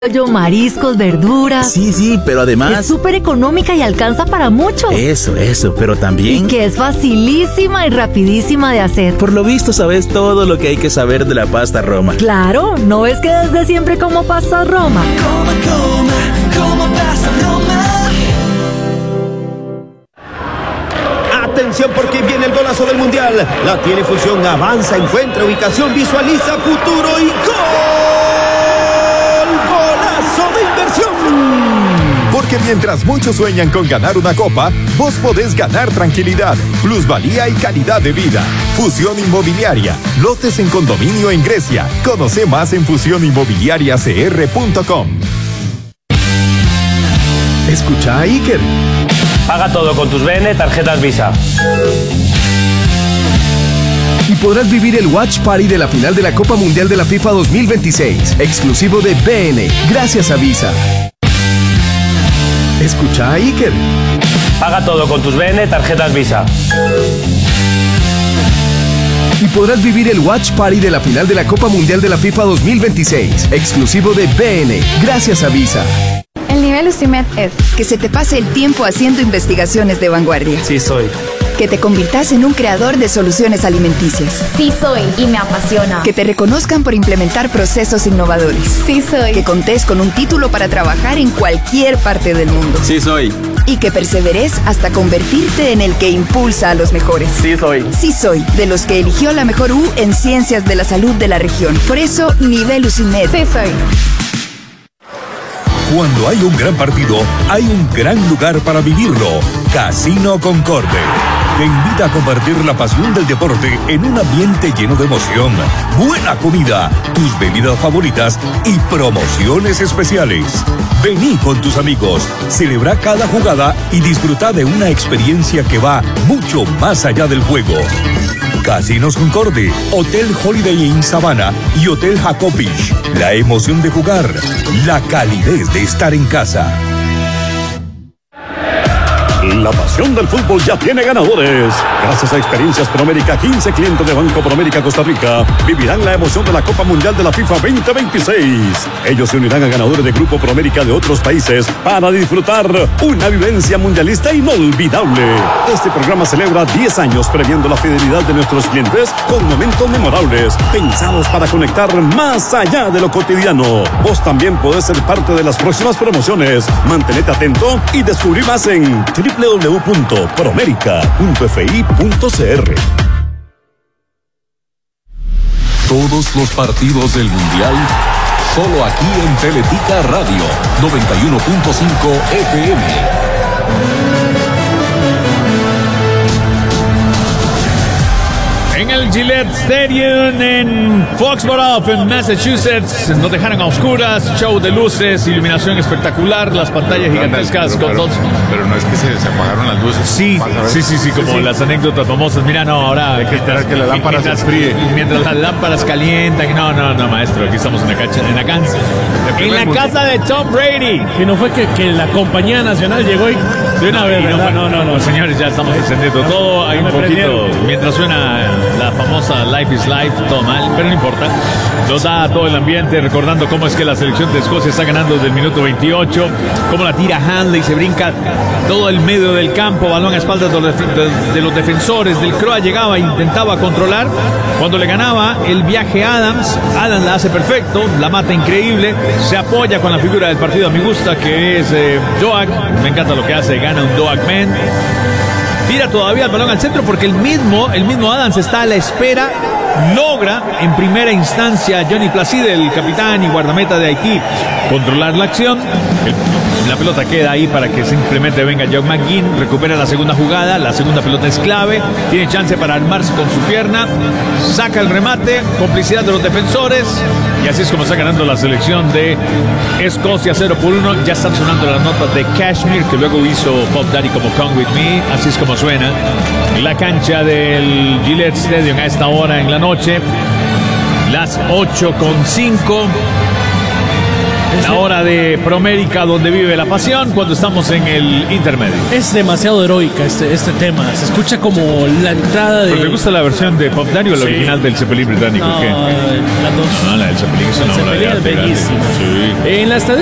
pollo, mariscos, verduras. Sí, pero además... Es súper económica y alcanza para muchos. Eso, pero también... Y que es facilísima y rapidísima de hacer. Por lo visto sabes todo lo que hay que saber de la pasta Roma. Claro, ¿no ves que desde siempre como pasta Roma? Como pasta Roma. Atención porque viene el golazo del Mundial. La tiene Fusión, avanza, encuentra ubicación, visualiza futuro y ¡gol! ¡Golazo de inversión! Porque mientras muchos sueñan con ganar una copa, vos podés ganar tranquilidad, plusvalía y calidad de vida. Fusión Inmobiliaria, lotes en condominio en Grecia. Conoce más en fusioninmobiliariacr.com. Escucha a Iker. Paga todo con tus BN tarjetas Visa. Y podrás vivir el Watch Party de la final de la Copa Mundial de la FIFA 2026, exclusivo de BN, gracias a Visa. Escucha a Iker. Paga todo con tus BN tarjetas Visa. Y podrás vivir el Watch Party de la final de la Copa Mundial de la FIFA 2026, exclusivo de BN, gracias a Visa. El nivel UCIMED es que se te pase el tiempo haciendo investigaciones de vanguardia. Sí soy. Que te convirtas en un creador de soluciones alimenticias. Sí soy y me apasiona. Que te reconozcan por implementar procesos innovadores. Sí soy. Que contés con un título para trabajar en cualquier parte del mundo. Sí soy. Y que perseveres hasta convertirte en el que impulsa a los mejores. Sí soy. Sí soy, de los que eligió la mejor U en Ciencias de la Salud de la región. Por eso, nivel UCIMED. Sí soy. Cuando hay un gran partido, hay un gran lugar para vivirlo. Casino Concorde te invita a compartir la pasión del deporte en un ambiente lleno de emoción, buena comida, tus bebidas favoritas y promociones especiales. Vení con tus amigos, celebra cada jugada y disfruta de una experiencia que va mucho más allá del juego. Casinos Concorde, Hotel Holiday Inn Savannah y Hotel Jacob Beach. La emoción de jugar, la calidez de estar en casa. La pasión del fútbol ya tiene ganadores. Gracias a Experiencias Promérica, 15 clientes de Banco Promérica Costa Rica vivirán la emoción de la Copa Mundial de la FIFA 2026. Ellos se unirán a ganadores de Grupo Promérica de otros países para disfrutar una vivencia mundialista inolvidable. Este programa celebra 10 años premiando la fidelidad de nuestros clientes con momentos memorables, pensados para conectar más allá de lo cotidiano. Vos también podés ser parte de las próximas promociones. Mantenete atento y descubrí más en www.promerica.fi.cr. Todos los partidos del Mundial, solo aquí en Teletica Radio, 91.5 FM. En el Gillette Stadium en Foxborough, en Massachusetts, nos dejaron a oscuras, show de luces, iluminación espectacular, las pantallas gigantescas con todos. Pero no es que se apagaron las luces. Sí, como las anécdotas famosas. Mira, no, ahora hay que esperar que la lámpara se enfríe. Mientras las lámparas calientan. No, maestro, aquí estamos en la casa de Tom Brady. Que no fue que la compañía nacional llegó y de una vez. No, señores, ya estamos encendiendo todo. Hay un poquito, mientras suena la famosa Life is Life, todo mal, pero no importa. Nos da todo el ambiente, recordando cómo es que la selección de Escocia está ganando desde el minuto 28, cómo la tira Handley, se brinca todo el medio del campo, balón a espaldas de los defensores, del Croa llegaba e intentaba controlar. Cuando le ganaba el viaje Adams la hace perfecto, la mata increíble, se apoya con la figura del partido a mi gusta, que es Doak. Me encanta lo que hace, gana un Doak Man. Tira todavía el balón al centro porque el mismo Adams está a la espera. Logra en primera instancia Johnny Placide, el capitán y guardameta de Haití, controlar la acción. La pelota queda ahí para que simplemente venga John McGinn, recupera la segunda jugada, la segunda pelota es clave, tiene chance para armarse con su pierna, saca el remate, complicidad de los defensores, y así es como está ganando la selección de Escocia 0-1. Ya están sonando las notas de Kashmir, que luego hizo Pop Daddy como Come With Me, así es como suena la cancha del Gillette Stadium a esta hora en la noche, las 8:05. La hora de Promérica, donde vive la pasión, cuando estamos en el intermedio. Es demasiado heroica este tema. Se escucha como la entrada de... ¿Pero te gusta la versión de Pop Daddy o la original del Zeppelin británico? No, ¿Qué? las dos. No, la del Zeppelin es una obra de arte. Bellísima. Sí. En la estadística